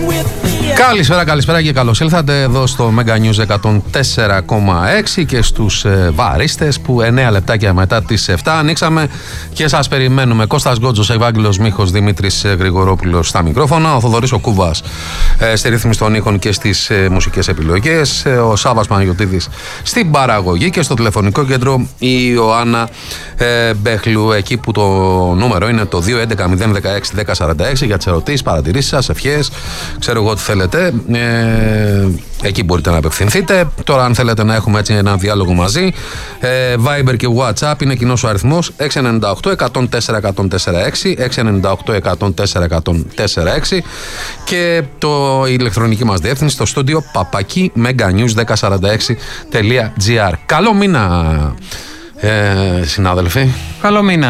Καλησπέρα και καλώς ήλθατε εδώ στο Mega News 104,6 και στους βαρίστες που 9 λεπτάκια μετά τις 7 ανοίξαμε και σας περιμένουμε. Κώστας Γκότζος, Ευάγγελος Μίχος, Δημήτρης Γρηγορόπουλος στα μικρόφωνα, ο Θοδωρής ο Κούβας στη ρύθμιση των ήχων και στις μουσικές επιλογές, ο Σάββας Παναγιωτίδης στην παραγωγή και στο τηλεφωνικό κέντρο η Ιωάννα Μπέχλου, εκεί που το νούμερο είναι το 211-016-1046 για τις ερωτήσεις, παρατηρήσεις σας, ευχές, ξέρω εγώ τι θέλετε. Εκεί μπορείτε να απευθυνθείτε. Τώρα, αν θέλετε να έχουμε έτσι ένα διάλογο μαζί, Viber και WhatsApp είναι κοινός ο αριθμός 698-104-104-6, 698-104-104-6 και η ηλεκτρονική μας διεύθυνση στο στούντιο papakimeganews1046.gr. Καλό μήνα, συνάδελφοι. Καλό μήνα,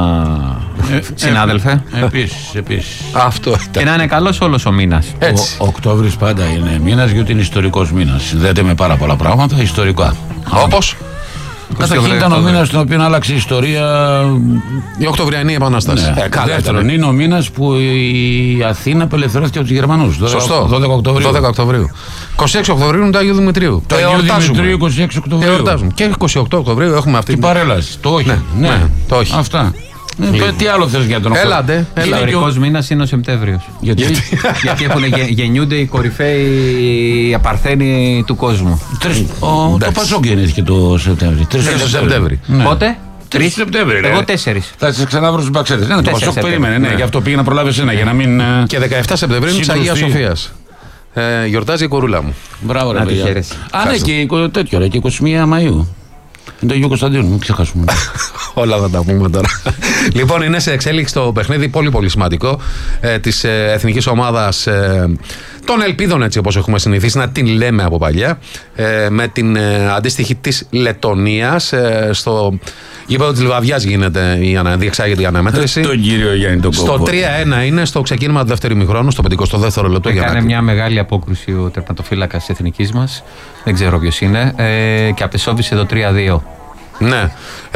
συνάδελφε. Επίσης. Αυτό ήταν. Και να είναι καλός όλος ο μήνας. Ο Οκτώβρης πάντα είναι μήνας, γιατί είναι ιστορικός μήνας. Συνδέεται με πάρα πολλά πράγματα ιστορικά. Όπως Καταρχήν ήταν ο μήνας στον οποίο άλλαξε η ιστορία. η Οκτωβριανή Επανάσταση. Ναι. Δεύτερον, είναι ο μήνας που η Αθήνα απελευθερώθηκε από τους Γερμανούς. Σωστό. 12 Οκτωβρίου. 12 Οκτωβρίου. 26 Οκτωβρίου είναι το Άγιο Δημητρίου. Το Αγίου Δημητρίου 26 Οκτωβρίου. Και 28 Οκτωβρίου έχουμε αυτή την παρέλαση. Το όχι. Ναι, το όχι. Αυτά. Τι άλλο θες για τον Οκτώβριο? Έλατε. Ο ιστορικός μήνας είναι ο Σεπτέμβριος. Γιατί γεννιούνται οι κορυφαίοι απαρθένοι του κόσμου. Το Πασόκ γεννήθηκε το Σεπτέμβριο. 3 Σεπτέμβρη. Πότε? 3 Σεπτέμβρη. Εγώ 4. Θα σας ξαναβρω στους μπαξέτες. Το Πασόκ περίμενε. Γι' αυτό πήγε να προλάβει εσένα για να μην. Και 17 Σεπτεμβρίου είναι της Αγίας Σοφίας. Γιορτάζει η κορούλα μου. Μπράβο, ρε παιδιά. Ναι, και τέτοιο, και 21 Μαΐου. Είναι το Αγίου Κωνσταντίνου, μην ξεχάσουμε. Όλα θα τα πούμε τώρα. Λοιπόν, είναι σε εξέλιξη το παιχνίδι πολύ σημαντικό της εθνικής ομάδας των Ελπίδων, έτσι όπως έχουμε συνηθίσει να την λέμε από παλιά, με την αντίστοιχη της Λετωνίας. Στο γήπεδο της Λιβαδιάς διεξάγεται η αναμέτρηση. Τον κύριο Γιάννη τον Κόκο. Στο 3-1 είναι στο ξεκίνημα του δεύτερου ημιχρόνου, στο 52ο λεπτό. Έκανε μια μεγάλη απόκρουση ο τερματοφύλακας της εθνικής μας. Δεν ξέρω ποιος είναι. Και απεσόβησε το 3-2. Ναι.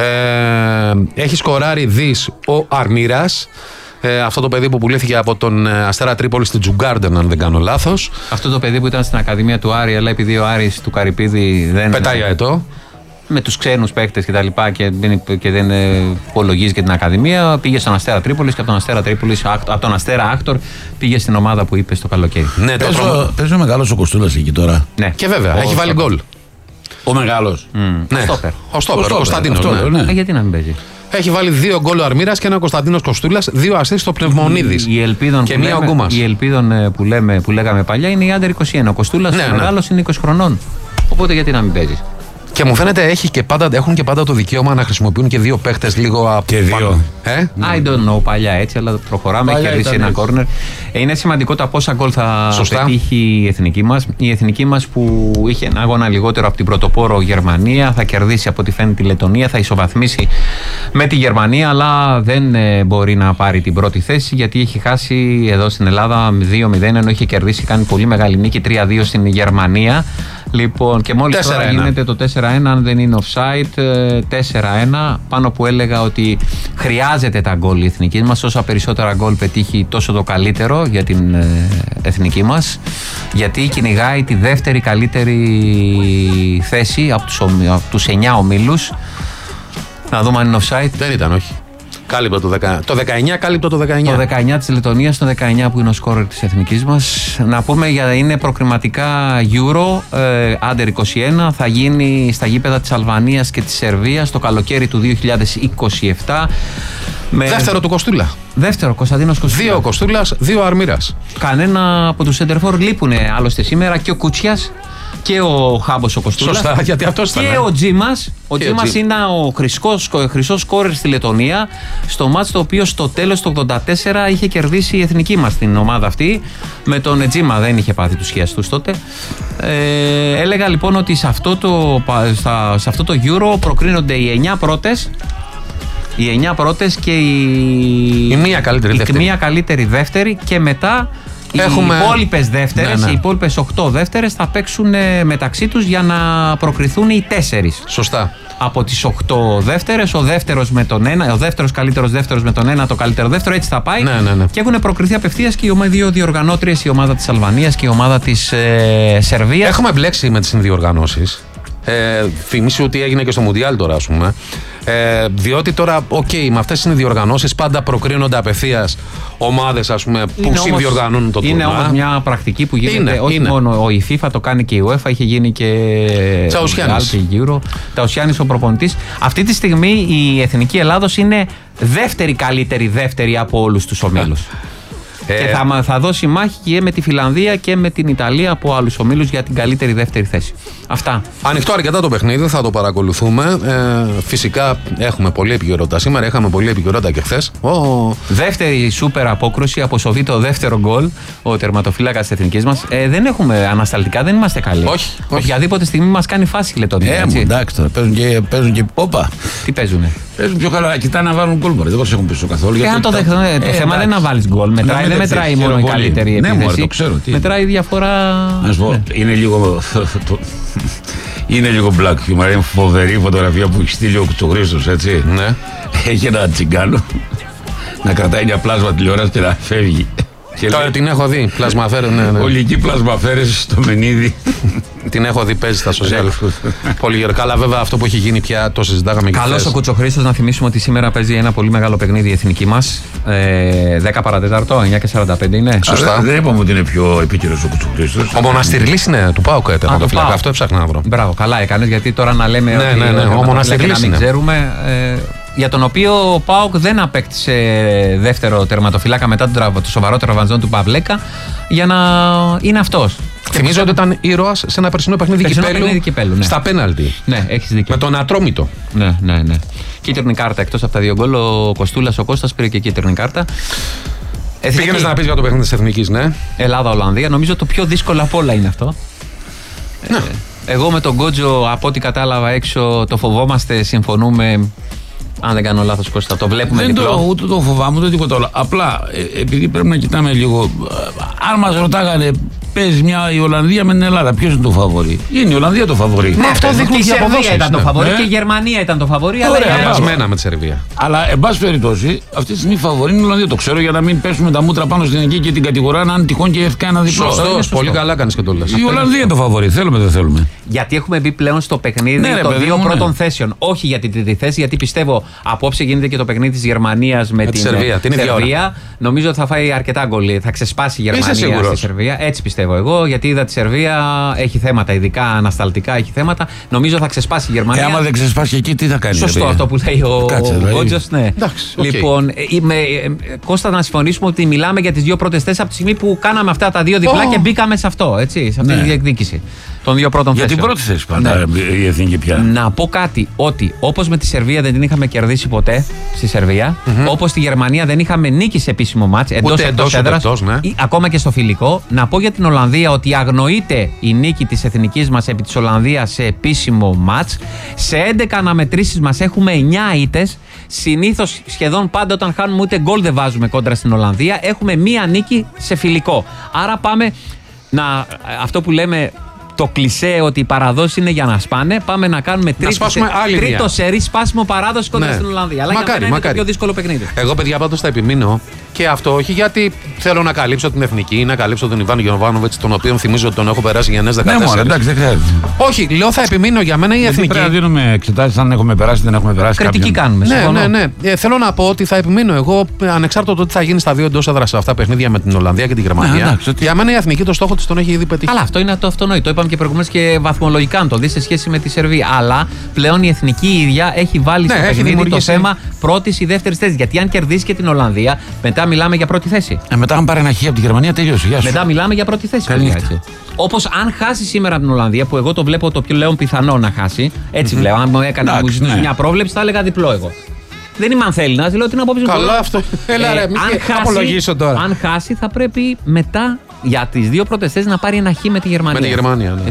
Έχει σκοράρει δις ο Αρμύρας. Αυτό το παιδί που πουλήθηκε από τον Αστέρα Τρίπολη στην Τζουγκάρντεν, αν δεν κάνω λάθος. Αυτό το παιδί που ήταν στην Ακαδημία του Άρη, αλλά επειδή ο Άρης του Καρυπίδη δεν. Πετάει αετό. Με τους ξένους παίκτες και τα λοιπά και δεν υπολογίζει και την Ακαδημία, πήγε στον Αστέρα Τρίπολης και από τον Αστέρα Τρίπολης, από τον Αστέρα Άκτορ, πήγε στην ομάδα που είπε το καλοκαίρι. Ναι, παίζει ο μεγάλος ο Κοστούλας εκεί τώρα. Ναι. Και βέβαια, έχει βάλει γκολ. Ο μεγάλος. Ναι. Ο Στόπερ, ο Κωνσταντίνος. Γιατί να μην παίζει? Έχει βάλει 2 γκολ ο Αρμύρας και ένα Κωνσταντίνος Κοστούλας, 2 ασίστ στο Πνευμονίδης. Και μία ο Γκούμας. Η Ελπίδων που λέγαμε παλιά είναι η Άντερ 21. Ο Κοστούλας ο μεγάλος είναι 20 χρονών. Οπότε γιατί να μην παίζει? Και μου φαίνεται έχουν και πάντα το δικαίωμα να χρησιμοποιούν και 2 παίχτες λίγο από. Και 2. I don't know, παλιά έτσι, αλλά προχωράμε. Έχει κερδίσει ένα κόρνερ. Είναι σημαντικό τα πόσα γκολ θα πετύχει η εθνική μας. Η εθνική μας που είχε ένα αγώνα λιγότερο από την πρωτοπόρο Γερμανία, θα κερδίσει από ό,τι φαίνεται τη Λετωνία, θα ισοβαθμίσει με τη Γερμανία, αλλά δεν μπορεί να πάρει την πρώτη θέση γιατί έχει χάσει εδώ στην Ελλάδα 2-0, ενώ είχε κερδίσει, κάνει πολύ μεγάλη νίκη 3-2 στην Γερμανία. Λοιπόν, και μόλις τώρα γίνεται το 4-1, αν δεν είναι offside, 4-1, πάνω που έλεγα ότι χρειάζεται τα γκολ η εθνική μας. Όσα περισσότερα γκολ πετύχει, τόσο το καλύτερο για την εθνική μας, γιατί κυνηγάει τη δεύτερη καλύτερη θέση από τους 9 ομίλους. Να δούμε αν είναι offside. Δεν ήταν, όχι. Κάλυπτο το 19. Το 19 κάλυπτο το 19. Το 19 της Λετωνίας, το 19 που είναι ο σκόρερ της εθνικής μας. Να πούμε, είναι προκριματικά Euro, Under 21, θα γίνει στα γήπεδα της Αλβανίας και της Σερβίας το καλοκαίρι του 2027. Δεύτερο του Κοστούλα. Δεύτερο, Κωνσταντίνος Κοστούλας. 2 Κοστούλας, 2 Αρμύρας. Κανένα από τους σεντερφόρ λείπουν άλλωστε σήμερα, και ο Κουτσιάς και ο Χάμπος ο Κοστούλας. Σωστά, γιατί αυτός ήταν. Και ο Τζίμας. Ο Τζίμας είναι ο χρυσός σκόρερ στη Λετωνία, στο μάτς το οποίο στο τέλος του 84 είχε κερδίσει η εθνική μας την ομάδα αυτή. Με τον Τζίμα δεν είχε πάθει τους χιαστούς τότε. Έλεγα λοιπόν ότι σε αυτό το Euro προκρίνονται οι 9 πρώτες. Οι 9 πρώτες και η μία καλύτερη δεύτερη. Μία καλύτερη δεύτερη, και μετά Οι υπόλοιπες δεύτερες, οι υπόλοιπες 8 δεύτερες θα παίξουν μεταξύ τους για να προκριθούν οι 4. Σωστά. Από τις 8 δεύτερες, ο δεύτερος με τον ένα, ο δεύτερος καλύτερος δεύτερος με τον ένα, το καλύτερο δεύτερο, έτσι θα πάει. Ναι. Και έχουν προκριθεί απευθείας και οι δύο διοργανώτριες, η ομάδα της Αλβανίας και η ομάδα της Σερβίας. Έχουμε μπλέξει με τις συνδιοργανώσεις. Θυμίσου ότι έγινε και στο Μουντιάλ τώρα, ας πούμε. Διότι τώρα, με αυτές τις συνδιοργανώσεις πάντα προκρίνονται απευθείας ομάδες, ας πούμε, που συνδιοργανώνουν το τουρνουά. Είναι όμως μια πρακτική που γίνεται όχι μόνο η FIFA, το κάνει και η UEFA, είχε γίνει και η Euro. Ταουσιάννης ο προπονητής. Αυτή τη στιγμή η Εθνική Ελλάδος είναι δεύτερη καλύτερη από όλους τους ομίλους. Και θα δώσει μάχη και με τη Φιλανδία και με την Ιταλία από άλλους ομίλους για την καλύτερη δεύτερη θέση. Αυτά. Ανοιχτό αρκετά το παιχνίδι, θα το παρακολουθούμε. Φυσικά έχουμε πολλή επικαιρότητα σήμερα, είχαμε πολλή επικαιρότητα και χθες. Δεύτερη σούπερ απόκρουση, αποσοβεί το δεύτερο γκολ ο τερματοφύλακας της εθνικής μας. Δεν έχουμε ανασταλτικά, δεν είμαστε καλοί. Όχι. Οποιαδήποτε στιγμή μας κάνει φάση η Λετωνία. Εντάξει τώρα, παίζουν και όπα. Τι παίζουνε? Παίζουν πιο καλά, κοιτάνε να βάλουν γκολ. Δεν μας έχουν πίσω καθόλου. Το θέμα δεν είναι να βάλεις γκολ. Δεν μετράει μόνο η καλύτερη επίθεση. Μετράει η διαφορά. Να σου πω, είναι λίγο black humor. Είναι φοβερή φωτογραφία που έχει στείλει ο Κουτσοχρήστος, έτσι. Ναι. Έχει ένα τσιγκάνο να κρατάει μια πλάσμα τηλεόραση και να φεύγει. Τώρα την έχω δει, πλασμαφέρες, ναι. Ολική πλασμαφέρες στο Μενίδη. Την έχω δει, παίζει στα social. Πολύ γερικά, αλλά βέβαια αυτό που έχει γίνει πια το συζητάγαμε και χθες. Καλώς ο Κουτσοχρήστος, να θυμίσουμε ότι σήμερα παίζει ένα πολύ μεγάλο παιχνίδι η εθνική μας. 10 παρατέταρτο, 9:45 είναι. Σωστά. Δεν είπαμε ότι είναι πιο επίκαιρος ο Κουτσοχρήστος. Ο Μοναστηρλής είναι του ΠΑΟΚ, τερματοφύλακα. Αυτό έψαχνα να βρω. Μπράβο, καλά έκανες, γιατί τώρα να λέμε ότι ο Μοναστηρλής είναι. Ξέρουμε. Για τον οποίο ο ΠΑΟΚ δεν απέκτησε δεύτερο τερματοφυλάκα μετά το σοβαρό τραυματισμό του Παυλέκα για να είναι αυτός. Θυμίζω ότι ήταν ήρωας σε ένα περσινό παιχνίδι κυπέλλου, ναι. Στα πέναλτι. Ναι, έχεις δίκιο. Με τον Ατρόμητο. Ναι. Κίτρινη κάρτα, εκτός από τα 2 γκολ, ο Κοστούλας, ο Κώστας πήρε και κίτρινη κάρτα. Πήγαινες να πεις για το παιχνίδι της Εθνικής, ναι. Ελλάδα-Ολλανδία. Νομίζω το πιο δύσκολο από όλα είναι αυτό. Ναι. Εγώ με τον Γκότζο, από ό,τι κατάλαβα έξω, το φοβόμαστε, συμφωνούμε. Αν δεν κάνω λάθος, Κώστα, το βλέπουμε διπλό. Ούτε το φοβάμαι, ούτε τίποτα άλλο. Απλά επειδή πρέπει να κοιτάμε λίγο. Αν μας ρωτάγανε, παίζει η Ολλανδία με την Ελλάδα, ποιος είναι το φαβορί? Είναι η Ολλανδία το φαβορί. Ναι, αυτό δείχνει και η Σερβία ήταν το φαβορί και η Γερμανία ήταν το φαβορί. Ωραία, περασμένα με τη Σερβία. Αλλά εν πάση περιπτώσει, αυτή τη στιγμή φαβορί είναι η Ολλανδία. Το ξέρω, για να μην πέσουμε τα μούτρα πάνω στην εκεί και την κατηγορά, αν τυχόν και έρθει ένα διπλό. Σωστό, πολύ καλά κάνεις και το λες. Η Ολλανδία είναι το φαβορί, θέλουμε δεν θέλουμε. Γιατί έχουμε μπει πλέον στο παιχνίδι των δύο πρώτων θέσεων. Όχι για την τρίτη θέση, γιατί πιστεύω απόψε γίνεται και το παιχνίδι της Γερμανίας με την Σερβία. Νομίζω ότι θα φάει αρκετά γκολ. Θα ξεσπάσει η Γερμανία στη Σερβία. Έτσι πιστεύω εγώ, γιατί είδα τη Σερβία έχει θέματα, ειδικά ανασταλτικά έχει θέματα. Νομίζω θα ξεσπάσει η Γερμανία. Άμα δεν ξεσπάσει εκεί, τι θα κάνει? Σωστό αυτό που λέει ο Γκότζος. Ναι. Λοιπόν, Κώστα, να συμφωνήσουμε ότι μιλάμε για τις δύο πρώτες θέσεις από τη στιγμή που κάναμε αυτά τα δύο διπλά και μπήκαμε σε αυτό. Έτσι, σε αυτή τη διεκδίκηση των δύο πρώτων θέσεων. Για την πρώτη θέση πάντα η εθνική πια. Να πω κάτι, ότι όπως με τη Σερβία δεν την είχαμε κερδίσει ποτέ στη Σερβία, όπως στη Γερμανία δεν είχαμε νίκη σε επίσημο μάτς εντός έδρας, ακόμα και στο φιλικό. Να πω για την Ολλανδία ότι αγνοείται η νίκη της εθνικής μας επί της Ολλανδίας σε επίσημο μάτς. Σε 11 αναμετρήσεις μας έχουμε 9 ήττες. Συνήθως σχεδόν πάντα όταν χάνουμε ούτε γκολ δεν βάζουμε κόντρα στην Ολλανδία. Έχουμε μία νίκη σε φιλικό. Άρα πάμε αυτό που λέμε το κλισέ ότι οι παραδόσεις είναι για να σπάνε. Πάμε να κάνουμε τρίτο σερί σπάσιμο παράδοση κοντά στην Ολλανδία. Αλλά για μένα είναι το πιο δύσκολο παιχνίδι. Εγώ, παιδιά, πάντως θα επιμείνω και αυτό όχι γιατί θέλω να καλύψω την εθνική, να καλύψω τον Ιβάν Γιοβάνοβιτς, τον οποίο θυμίζω ότι τον έχω περάσει για νέες 14. Ναι, μόνο, εντάξει, δεν χρειάζεται. Όχι, λέω θα επιμείνω για μένα η εθνική. Πρέπει να δίνουμε εξετάσεις αν έχουμε περάσει, δεν έχουμε περάσει. Κριτική κάνουμε. Ναι. Θέλω να πω ότι θα επιμείνω εγώ, ανεξάρτητα το τι θα γίνει στα δύο εντός έδρας αυτά παιχνίδια με την Ολλανδία και την Γερμανία. Για μένα η εθνική το στόχο της τον έχει ήδη πετύχει. Αλλά αυτό είναι το αυτονόητο. Είπαμε και προηγουμένως και βαθμολογικά, αν το δει σε σχέση με τη Σερβία. Αλλά πλέον η εθνική ίδια έχει βάλει στο παιχνίδι το θέμα πρώτης ή δεύτερης θέσης. Γιατί αν κερδίσει και την Ολλανδία, μετά μιλάμε για πρώτη θέση. Μετά, αν πάρει ένα χ από τη Γερμανία, τελειώσει. Μετά μιλάμε για πρώτη θέση. Όπως αν χάσει σήμερα την Ολλανδία, που εγώ το βλέπω το πλέον πιθανό να χάσει. Έτσι βλέπω. Αν μου έκανε μια πρόβλεψη, θα έλεγα διπλό εγώ. Δεν είμαι αν θέλει να λέω την απόψη μου. Καλά αυτό. Έλα ρε, μην απολογήσω τώρα. Αν χάσει, θα πρέπει μετά για τις δύο πρώτες θέσεις να πάρει ένα χ με τη Γερμανία. Με τη Γερμανία, ναι.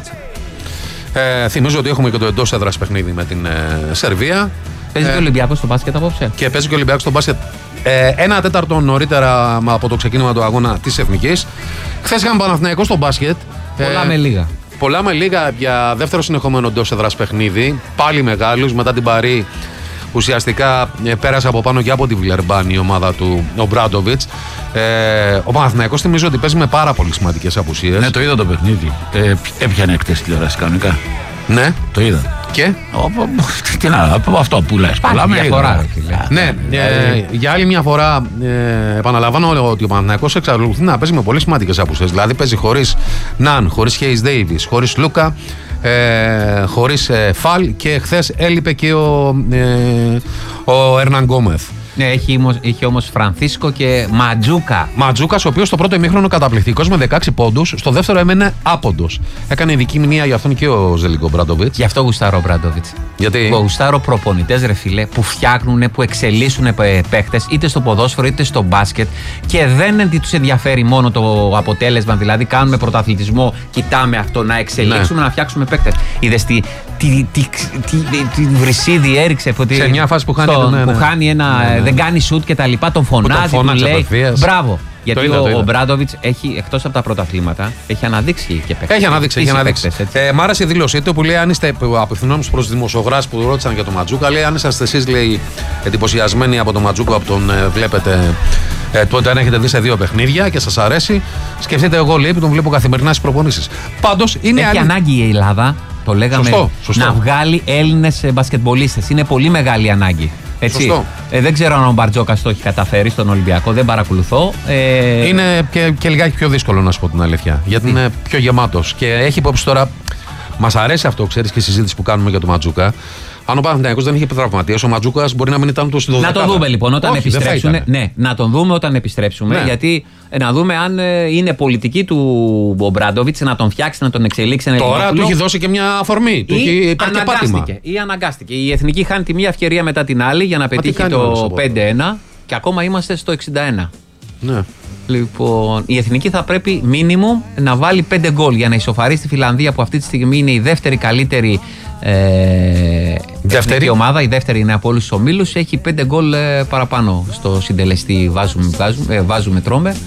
Θυμίζω ότι έχουμε και το εντός έδρας παιχνίδι με την Σερβία. Παίζει και ο Ολυμπιακός στο μπάσκετ απόψε. Και παίζει και ο Ολυμπιακός στο μπάσκετ. Ένα τέταρτο νωρίτερα από το ξεκίνημα του αγώνα της Εθνικής. Χθες είχαμε Παναθηναϊκό στο μπάσκετ. Πολλά με λίγα. Πολλά με λίγα για δεύτερο συνεχόμενο εντός έδρας παιχνίδι. Πάλι μεγάλους μετά την Παρί. Ουσιαστικά πέρασε από πάνω και από τη Βιλερμπάν η ομάδα του Ομπράντοβιτς. Ο Παναθηναϊκός θυμίζω ότι παίζει με πάρα πολύ σημαντικές απουσίες. Ναι, το είδα το παιχνίδι. Έπιανε εκτές τηλεόραση κανονικά. Ναι. Το είδα. Και? Τι να, αυτό που λες. Πολλά με διαφορά. Ναι, για άλλη μια φορά επαναλαμβάνω ότι ο Παναθηναϊκός εξακολουθεί να παίζει με πολύ σημαντικές απουσίες. Δηλαδή παίζει χωρίς Ναν, χωρίς Χέις Ντέιβις, χωρίς Λούκα, χωρίς Φαλ, και χθες έλειπε και ο Ερναν Γκόμεθ. Ναι, είχε όμως Φρανθίσκο και Ματζούκα. Ματζούκας, ο οποίος στο πρώτο ημίχρονο καταπληκτικός με 16 πόντους, στο δεύτερο έμενε άποντος. Έκανε ειδική μνήμα για αυτόν και ο Ζελίκο Μπράντοβιτς. Γι' αυτό γουστάρω ο Μπράντοβιτς. Γιατί? Εγώ γουστάρω προπονητές, ρε φίλε, που φτιάχνουν, που εξελίσσουν παίχτες είτε στο ποδόσφαιρο είτε στο μπάσκετ και δεν τους ενδιαφέρει μόνο το αποτέλεσμα. Δηλαδή, κάνουμε πρωταθλητισμό, κοιτάμε αυτό, να εξελίξουμε, να φτιάξουμε παίχτες. Είδες τη βρυσίδι έριξε σε μια φάση που χάνει δεν κάνει σουτ και τα λοιπά, τον φωνάζει, του λέει μπράβο. Γιατί ο Μπράντοβιτς έχει, εκτός από τα πρωταθλήματα, έχει αναδείξει και παίκτες. Έχει αναδείξει. Μ' άρεσε η δήλωσή του που λέει: αν είστε, απευθυνόμενος προς δημοσιογράφους που ρώτησαν για τον Ματζούκα, λέει: αν είσαστε εσείς, λέει, εντυπωσιασμένοι από τον Ματζούκα που τον βλέπετε, τότε αν έχετε δει σε 2 παιχνίδια και σας αρέσει, σκεφτείτε εγώ, λέει, που τον βλέπω καθημερινά στις προπονήσεις. Πάντως είναι έχει ανάγκη η Ελλάδα, το λέγαμε, σωστό. να βγάλει Έλληνες μπασκετμπολίστες. Είναι πολύ μεγάλη ανάγκη. Έτσι. Δεν ξέρω αν ο Μπαρτζόκας το έχει καταφέρει στον Ολυμπιακό, δεν παρακολουθώ. Είναι και λιγάκι πιο δύσκολο, να σου πω την αλήθεια. Γιατί είναι πιο γεμάτος. Και έχει υπόψη τώρα, μας αρέσει αυτό, ξέρεις, και η συζήτηση που κάνουμε για τον Ματζούκα. Αν ο Παναθηναϊκός δεν είχε τραυματίες, ο Ματζούκας μπορεί να μην ήταν το στην 12. Να τον δούμε λοιπόν όταν επιστρέψουν. Ναι, να τον δούμε όταν επιστρέψουμε. Ναι. Γιατί να δούμε αν είναι πολιτική του ο Μπράντοβιτς να τον φτιάξει, να τον εξελίξει. Τώρα του έχει δώσει και μια αφορμή. Του έχει υπάρχει πάτημα. Ή αναγκάστηκε. Η Εθνική χάνει τη μία ευκαιρία μετά την άλλη για να πετύχει το 5-1 και ακόμα είμαστε στο 61. Ναι. Λοιπόν, η Εθνική θα πρέπει μίνιμουμ να βάλει 5 γκολ για να ισοφαρίσει τη Φιλανδία, που αυτή τη στιγμή είναι η δεύτερη καλύτερη εθνική ομάδα. Η δεύτερη είναι από όλους τους ομίλους. Έχει 5 γκολ παραπάνω στο συντελεστή. Βάζουμε, τρώμε.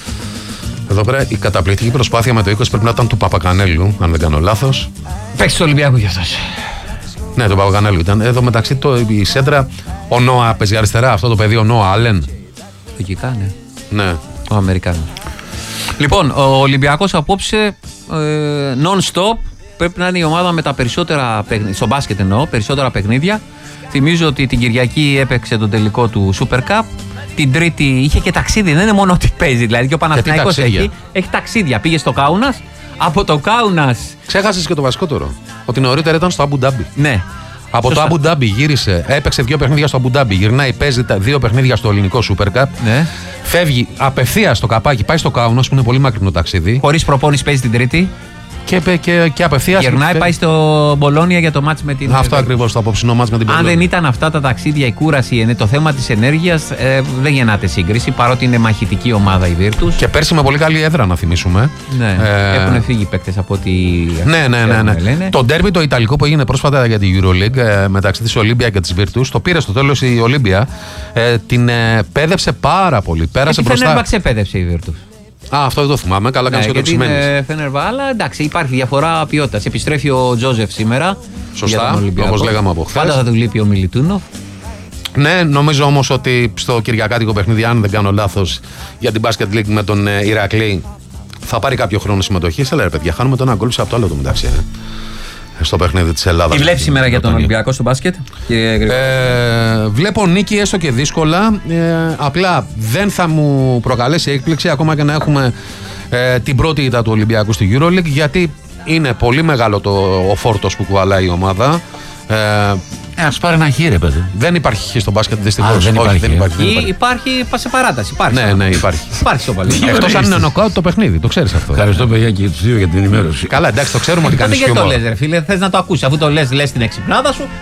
Εδώ πέρα η καταπληκτική προσπάθεια με το 20 πρέπει να ήταν του Παπακανέλου, αν δεν κάνω λάθος. Παίξει του Ολυμπιακού γι' αυτός. Ναι, του Παπακανέλου ήταν. Εδώ μεταξύ η σέντρα, ο Νόα παίζει αριστερά, αυτό το παιδί, ο Νόα Άλεν. Λογικά, ναι. Ναι. Ο Αμερικάνος. Λοιπόν, ο Ολυμπιακός απόψε non-stop πρέπει να είναι η ομάδα με τα περισσότερα παιχνίδια, στο μπάσκετ εννοώ, περισσότερα παιχνίδια. Θυμίζω ότι την Κυριακή έπαιξε τον τελικό του Super Cup. Την Τρίτη είχε και ταξίδι, δεν είναι μόνο ότι παίζει. Δηλαδή και ο Παναθηναϊκός έχει ταξίδια. Πήγε στο Κάουνας, από το Κάουνας. Ξέχασες και το βασικότερο. Ότι νωρίτερα ήταν στο Αμπου Ντάμπι. Ναι. Από το Αμπου Ντάμπι γύρισε, έπαιξε 2 παιχνίδια στο Αμπου Ντάμπι. Γυρνάει, παίζει 2 παιχνίδια στο ελληνικό Super Cup. Ναι. Φεύγει απευθείας στο καπάκι, πάει στο Κάουνας που είναι πολύ μακρινό ταξίδι. Χωρίς προπόνηση παίζει την Τρίτη. Και απευθείας. Γυρνάει, πάει στο Μπολόνια για το μάτς με την. Αυτό ακριβώς, το απόψινό μάτς με την Μπολόνια. Αν δεν ήταν αυτά τα ταξίδια, η κούραση, το θέμα της ενέργειας, δεν γεννάται σύγκριση, παρότι είναι μαχητική ομάδα η Βίρτους. Και πέρσι με πολύ καλή έδρα, να θυμίσουμε. Ναι, έχουν φύγει παίκτες από ό,τι. Ναι. Το ντέρμπι το ιταλικό που έγινε πρόσφατα για την EuroLeague μεταξύ της Ολύμπια και της Βίρτους, το πήρε στο τέλος η Ολύμπια. Την πέδευσε πάρα πολύ. Πέρασε μπροστά. Δεν ξεπέδευσε η Βίρτους. Αυτό δεν το θυμάμαι. Καλά, κάνεις και το επισημαίνεις. Είναι Φενέρβα, αλλά εντάξει, υπάρχει διαφορά ποιότητας. Επιστρέφει ο Τζόζεφ σήμερα. Σωστά, όπως λέγαμε από χθες. Πάντα θα του λείπει ο Μιλιτούνοφ. Ναι, νομίζω όμως ότι στο κυριακάτικο παιχνίδι, αν δεν κάνω λάθος, για την Basket League με τον Ηρακλή, θα πάρει κάποιο χρόνο συμμετοχής. Αλλά ρε παιδιά, χάνουμε τον ένα γκολ από το άλλο το μεταξύ. Στο παιχνίδι της Ελλάδας. Τι βλέπεις σήμερα για τον Ολυμπιακό στο μπάσκετ, κύριε Γρηγόρη? Βλέπω νίκη έστω και δύσκολα. Απλά δεν θα μου προκαλέσει έκπληξη ακόμα και να έχουμε την πρώτη ήττα του Ολυμπιακού στη EuroLeague, γιατί είναι πολύ μεγάλο ο φόρτος που κουβαλάει η ομάδα. Ας πάρει ένα χ, ρε παιδί. Δεν υπάρχει χ στο μπάσκετ, δυστυχώς. Δεν υπάρχει. Υπάρχει σε παράταση. Ναι, υπάρχει. Υπάρχει στο παλιό. Εκτός αν είναι νοκάουτ το παιχνίδι, το ξέρεις αυτό. Ευχαριστώ, παιδιά, και τους δύο για την ενημέρωση. Καλά, εντάξει, το ξέρουμε ότι κάνεις χιούμορ. Γιατί το λες, ρε φίλε, θες να το ακούσεις, αφού το λες την εξυπνάδα σου.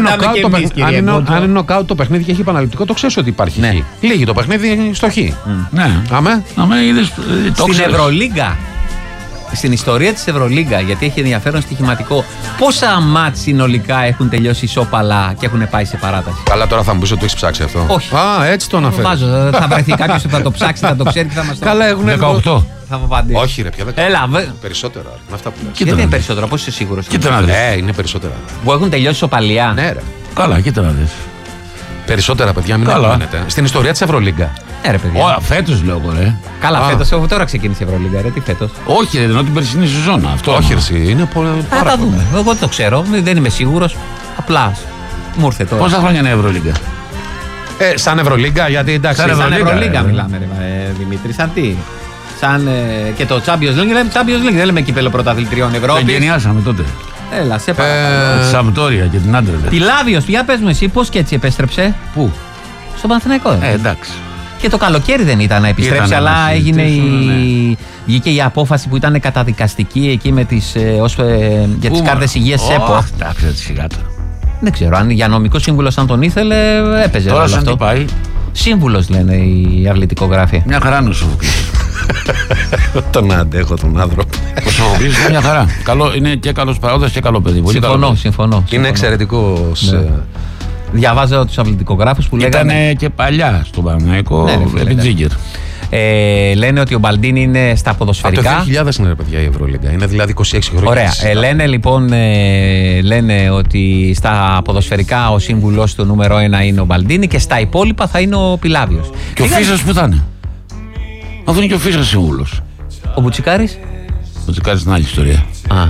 Αν είναι νοκάουτ το παιχνίδι και έχει επαναληπτικό, το ξέρεις ότι υπάρχει χ. Λύγει το παιχνίδι στο χ. Ναι. Αμέ. Στην Ευρωλίγκα. στην ιστορία της Ευρωλίγκα, γιατί έχει ενδιαφέρον στοιχηματικό, πόσα μάτς συνολικά έχουν τελειώσει ισόπαλα και έχουν πάει σε παράταση? Καλά, τώρα θα μου πεις ότι το έχεις ψάξει αυτό. Όχι. Α, έτσι το αναφέρει. Θα βρεθεί κάποιος που θα το ψάξει, θα το ξέρει και θα μας το... Καλά, έχουν 18. Θα μου απαντήσει. Όχι, ρε, πια 10. Έλα, Περισσότερα. Με αυτά που λες. γιατί είναι περισσότερα, πώς είσαι σίγουρος? Κοίτα να δεις. Είναι περισσότερα. Που έχουν τελειώσει ισοπαλία. Ναι, ρε. Καλά, κοίτα να δεις. Περισσότερα, παιδιά, μην Καλά. απομείνετε. Στην ιστορία της Ευρωλίγκα. Ναι, ρε παιδιά. Ωραία, φέτος λέω εγώ, ρε. Καλά, φέτος, τώρα ξεκίνησε η Ευρωλίγκα, ρε, τι φέτος? Όχι, ρε, ενώ την περσινή σεζόν. Αυτό. Όχι, ρε, είναι Θα πάρα τα πολύ. δούμε. Εγώ δεν το ξέρω, δεν είμαι σίγουρος. Απλά μου ήρθε τώρα. Πόσα χρόνια είναι η Ευρωλίγκα? Σαν Ευρωλίγκα, γιατί εντάξει. Σαν Ευρωλίγκα μιλάμε, ρε, Δημήτρη. Σαν τι? Σαν και το Champions League, λέμε Champions League, δεν λέμε κύπελλο πρωταθλητριών Το Ευρώπης. γενιάσαμε τότε. Έλα, σε παρακαλώ. Τη Σαμπτόρια και την Άντρελε. Τη Λάβιος, για πες μου εσύ, πώς και έτσι επέστρεψε? Πού? Στο Παναθηναϊκό. Εντάξει. Και το καλοκαίρι δεν ήταν να επιστρέψει, Ήταν αλλά να έγινε συζητήσουν, βγήκε η απόφαση που ήταν καταδικαστική εκεί με για τις κάρτες υγείας ΣΕΠΟ. Εντάξει, έτσι σιγά τώρα. Δεν ξέρω, αν για νομικό σύμβουλο αν τον ήθελε, έπαιζε Τώρα όλο σαν αυτό. τι πάει. Σύμβουλος λένε οι αυλητικογράφοι. Μια χαρά είναι ο Σοφοκλής. Τον αντέχω τον άνθρωπο. Ο Σοφοκλής είναι μια χαρά. Είναι και καλός παράγοντας και καλό παιδί. Πολύ καλό παιδί. Συμφωνώ. Είναι εξαιρετικός. Διαβάζω τους αυλητικογράφους που λέγανε. Ήτανε και παλιά στον Παναθηναϊκό, Ναι, ρε φίλε, επί Τζίγκερ. Λένε ότι ο Μπαλντίνι είναι στα Από το ποδοσφαιρικά. 2000 είναι, ρε παιδιά, η Ευρωλίγκα. Είναι δηλαδή 26 χρόνια. Ωραία. Λένε λοιπόν ότι στα ποδοσφαιρικά ο σύμβουλος του νούμερο 1 είναι ο Μπαλντίνι και στα υπόλοιπα θα είναι ο Πιλάβιος. Και ο Φίσας που θα είναι? Αφού είναι και ο Φίσας σύμβουλος. Ο Μπουτσικάρης. Ο Τσικάρης είναι άλλη ιστορία.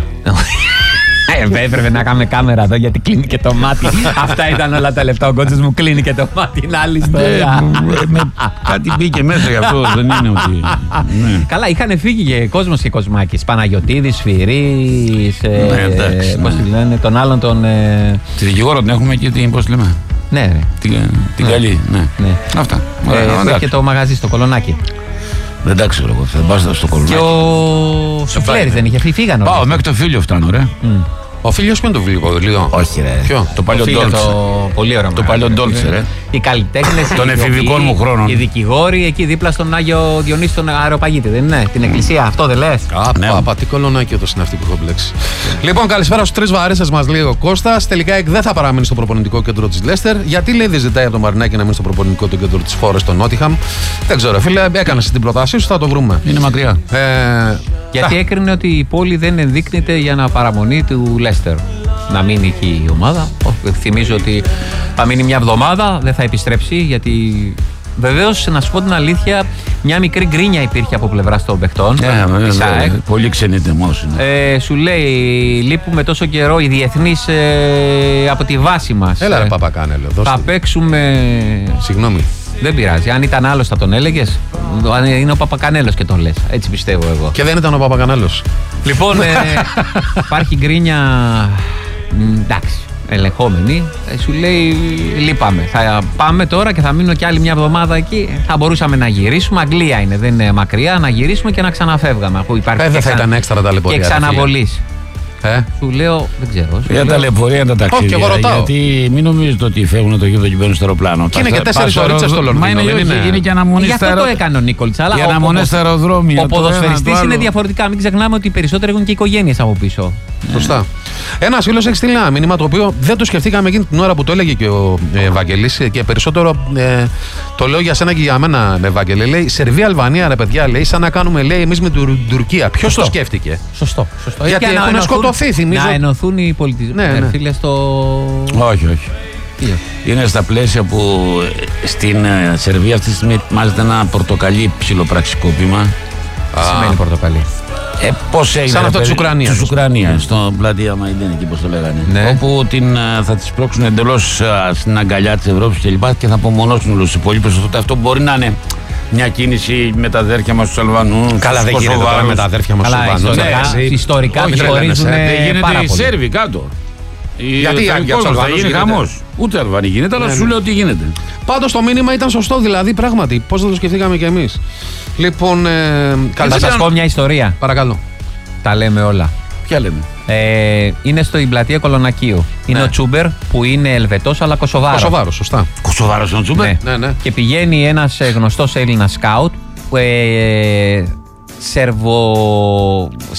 Έπρεπε να κάνουμε κάμερα εδώ γιατί κλείνει και το μάτι. Αυτά ήταν όλα τα λεφτά. Ο Κότσος μου κλείνει και το μάτι. Είναι άλλη ιστορία. Κάτι μπήκε μέσα γι' αυτό. Δεν είναι ότι. Καλά, είχαν φύγει και κόσμος και Κοσμάκης. Παναγιωτίδης, Σφυρής. Πώς τη λένε, τον άλλον τον. Τη δικηγόρο την έχουμε και την. Πώς λέμε. Ναι, ρε. Την καλή. Ναι. Αυτά. Και το μαγαζί στο Κολονάκι. Δεν τα ξέρω εγώ. Θα πάω στο Κολονάκι. Και ο Σουφλέρης δεν είχε φύγει. Πάω μέχρι το Φίλιο φτάνω, ρε. Ο φίλος που είναι το βιβλίο. Όχι, ρε. Ποιο? Το παλιό Ντόλτσε. Πολύ ωραίο. Το παλιό Ντόλτσε, ρε. Οι καλλιτέχνες. Των εφηβικών μου χρόνων. Οι δικηγόροι εκεί δίπλα στον Άγιο Διονύση τον Αεροπαγίτη, δεν είναι? Την εκκλησία, αυτό δεν λες? Παπα, τι Κολονάκι εδώ στην αυτή που έχω μπλέξει. Λοιπόν, καλησπέρα στους τρεις βαρύστες μας, λέει ο Κώστας. Τελικά δεν θα παραμείνει στο προπονητικό κέντρο της Λέστερ. Γιατί λέει δεν ζητάει από τον Μαρινάκη να μείνει στο προπονητικό του κέντρο της Φόρες στο Νότιχαμ? Δεν ξέρω, φίλε, έκανε την πρότασή σου, θα το βρούμε. Είναι μακριά. Γιατί έκρινε ότι η πόλη δεν ενδείκνυται για να παραμονή του Λέστερ. Να μείνει εκεί η ομάδα. Θυμίζω ότι θα μείνει μια εβδομάδα, δεν θα επιστρέψει γιατί. Βεβαίως, να σου πω την αλήθεια, μια μικρή γκρίνια υπήρχε από πλευρά των παιχτών. Πολύ ξενιτεμός είναι. Σου λέει, λείπουμε τόσο καιρό οι διεθνείς από τη βάση μας. Έλα, ρε Παπακάνελο. Θα παίξουμε. Συγγνώμη. Δεν πειράζει. Αν ήταν άλλος θα τον έλεγες. Είναι ο Παπακανέλος και τον λες. Έτσι πιστεύω εγώ. Και δεν ήταν ο Παπακανέλος. Λοιπόν, υπάρχει γκρίνια. Εντάξει, ελεγχόμενη. Σου λέει λείπαμε. Θα πάμε τώρα και θα μείνω κι άλλη μια εβδομάδα εκεί. Θα μπορούσαμε να γυρίσουμε. Αγγλία είναι, δεν είναι μακριά. Να γυρίσουμε και να ξαναφεύγαμε. Αφού υπάρχει δεν θα ήταν έξτρα ταλαιπωρία. Και ξαναβολής. Σου λέω, δεν ξέρω. Για ταλαιπωρία τα ταξίδια. Γιατί μην νομίζετε ότι φεύγουν το γύρο και μπαίνουν στο αεροπλάνο. Και είναι και 4 ώρες στο Λονδίνο. Είναι και αναμονή στα αεροδρόμια. Αυτό έκανε ο Νίκολτς. Για αναμονές στα αεροδρόμια. Ο ποδοσφαιριστής είναι διαφορετικά. Μην ξεχνάμε ότι οι περισσότεροι έχουν και οικογένειες από πίσω. Σωστά. Ένας φίλος έχει στείλει ένα μήνυμα το οποίο δεν το σκεφτήκαμε εκείνη την ώρα που το έλεγε και ο Ευαγγελής και περισσότερο το λέω για σένα και για μένα, Ευαγγελή. Λέει Σερβία-Αλβανία, ρε παιδιά, λέει, σαν να κάνουμε λέει εμείς με την Τουρκία. Ποιος το σκέφτηκε? Σωστό. Γιατί έχουν σκοτωθεί, θυμίζω. Να ενωθούν οι πολιτισμοί. Φίλε στο. Όχι. Είναι στα πλαίσια που στην Σερβία αυτή τη στιγμή ετοιμάζεται ένα πορτοκαλί ψιλοπραξικόπημα. Τι σημαίνει πορτοκαλί? Πώς έγινε? Σαν αυτό της Ουκρανίας. Της Ουκρανίας, στο πλατεία Μαϊντέν, εκεί πώς το λέγανε. Ναι. Όπου θα τις πρόξουν εντελώς στην αγκαλιά της Ευρώπης και θα απομονώσουν όλους τους υπόλοιπους. Οπότε αυτό μπορεί να είναι μια κίνηση με τα αδέρφια μας τους Αλβανούς. Καλά, δεν γίνεται τώρα με τα αδέρφια μας τους Αλβανούς. Ιστορικά τους χωρίζουν. Δεν γίνεται οι Σέρβοι κάτω. Γιατί για τους Αλβανούς γίνεται χαμός. Ούτε Αλβανοί γίνεται, αλλά σου λέω ότι γίνεται. Πάντως το μήνυμα ήταν σωστό, δηλαδή πράγματι. Πώς δεν το σκεφτήκαμε κι εμείς. Λοιπόν, θα σας πω μια ιστορία. Παρακαλώ. Τα λέμε όλα. Ποια λέμε? Είναι στην πλατεία Κολονακίου. Είναι ο Τσούμπερ που είναι Ελβετός αλλά Κωσοβάρος. Κωσοβάρος, σωστά. Κωσοβάρος είναι ο Τσούμπερ. Ναι. Και πηγαίνει ένας γνωστός Έλληνας σκάουτ,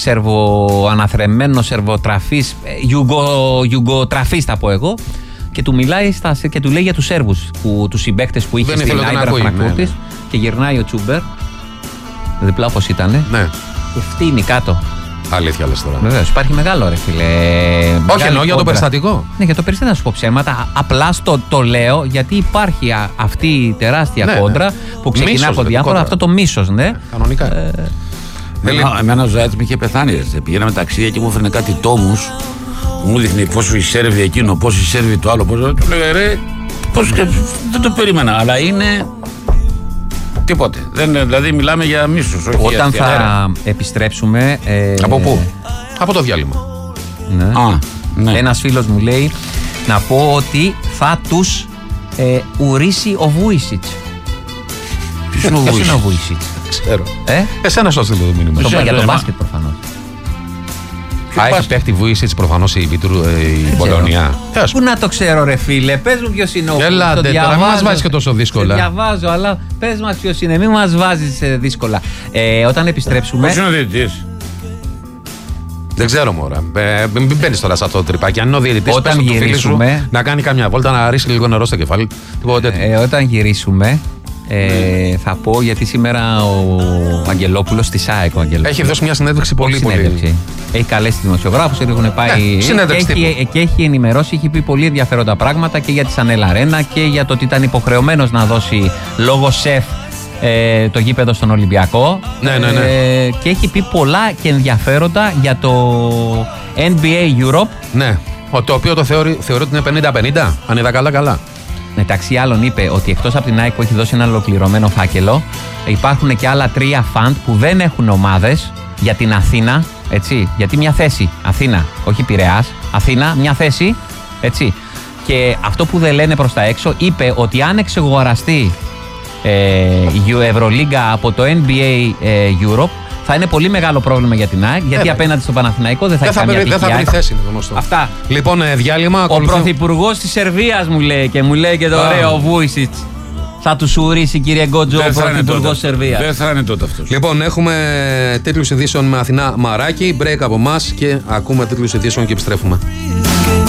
σερβοαναθρεμένο, σερβοτραφής, γιουγκοτραφής θα πω εγώ, και του μιλάει και του λέει για τους Σέρβους, τους συμπαίκτες που είχε στην Άιντραχτ Φραγκφούρτης, και γυρνάει ο Τσούμπερ, διπλά όπως ήτανε, και φτύνει κάτω. Αλήθεια λες τώρα. Βεβαίως, υπάρχει μεγάλο ρε φίλε. Όχι, εννοώ για το περιστατικό. Ναι, για το περιστατικό να σου πω ψέματα. Απλά το λέω γιατί υπάρχει αυτή η τεράστια κόντρα που ξεκινά από διάφορα. Αυτό το μίσος, ναι. Κανονικά. Εμένα ο Ζάιτς με είχε πεθάνει. Πήγαμε ταξίδια και μου έφερε κάτι τόμους. Μου δείχνει πόσο οι Σέρβοι εκείνο, πόσο οι Σέρβοι το άλλο. Του λέγα ρε, δεν το περίμενα. Αλλά είναι. Τίποτε. Δηλαδή μιλάμε για μίσος. Όταν θα επιστρέψουμε. Από πού? Από το διάλειμμα. Ναι. Ένας φίλος μου λέει να πω ότι θα τους ουρήσει ο Βούισιτς. Ποιος είναι ο Βούισιτς? Ξέρω. Εσένα σου στείλω το μήνυμα. Για το μπάσκετ προφανώς. Έχει παίχτη Βούισιτς προφανώς η Πολωνία. Πού να το ξέρω ρε φίλε, πες μου ποιος είναι ο Βούισιτς. Ελάτε τώρα, μην μας βάζεις και τόσο δύσκολα. Διαβάζω, αλλά πες μας ποιος είναι, μην μας βάζεις δύσκολα. Όταν επιστρέψουμε. Ποιος είναι ο διαιτητής? Δεν ξέρω μωρά. Μην μπαίνεις τώρα σε αυτό το τρυπάκι. Αν είναι ο διαιτητής, όταν γυρίσουμε, να κάνει καμιά βόλτα, να ρίξει λίγο νερό στο κεφάλι. Όταν γυρίσουμε, θα πω γιατί σήμερα ο Αγγελόπουλος στη ΣΑΕΚ. Έχει δώσει μια συνέντευξη πολύ. Έχει καλέσει δημοσιογράφους, έχουν πάει. Και έχει ενημερώσει, έχει πει πολύ ενδιαφέροντα πράγματα και για τη Σανέλ Αρένα και για το ότι ήταν υποχρεωμένος να δώσει λόγω σεφ το γήπεδο στον Ολυμπιακό. Ναι. Και έχει πει πολλά και ενδιαφέροντα για το NBA Europe. Ναι, το οποίο το θεωρεί ότι είναι 50-50, αν είδα καλά. Μεταξύ άλλων είπε ότι εκτός από την ΑΕΚ που έχει δώσει ένα ολοκληρωμένο φάκελο, υπάρχουν και άλλα 3 φαντ που δεν έχουν ομάδες για την Αθήνα, έτσι, γιατί μια θέση, Αθήνα, όχι Πειραιάς, Αθήνα, μια θέση, έτσι. Και αυτό που δεν λένε προς τα έξω, είπε ότι αν εξεγοραστεί η Ευρωλίγκα από το NBA Europe, θα είναι πολύ μεγάλο πρόβλημα για την ΑΕΚ, γιατί απέναντι στο Παναθηναϊκό δεν θα έχει καμία τυχαία. Δεν θα βρει θέση, είναι γνωστό. Αυτά. Λοιπόν, διάλειμμα. Ο πρωθυπουργός της Σερβίας μου λέει και μου λέει και το ωραίο Βούισιτς. Θα του ουρήσει, κύριε Γκότζο, ο πρωθυπουργός Σερβίας. Δεν θα είναι τότε αυτός. Λοιπόν, έχουμε τίτλους ειδήσεων με Αθηνά Μαράκη, break από εμάς και ακούμε τίτλους ειδήσεων και επιστρέφουμε.